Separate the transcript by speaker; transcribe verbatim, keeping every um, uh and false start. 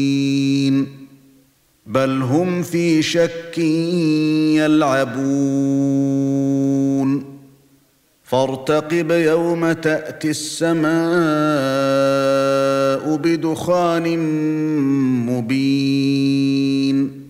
Speaker 1: بل هم في شك يلعبون فارتقب يوم تأتي السماء بدخان مبين